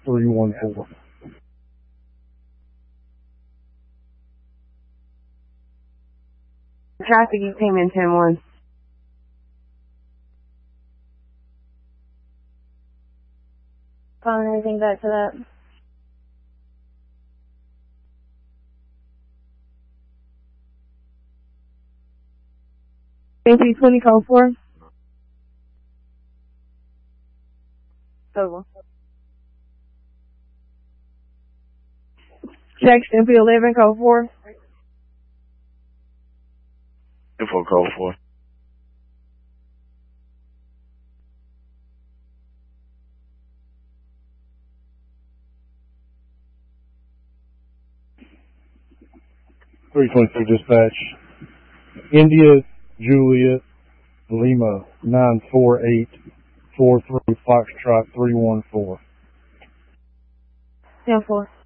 314. Traffic, you came in 10-1. Calling everything back to that. AP20 code 4. Over. Check MP11 code 4. Info code 4. Dispatch. India Juliet Lima 94843 Foxtrot 314. 10-4.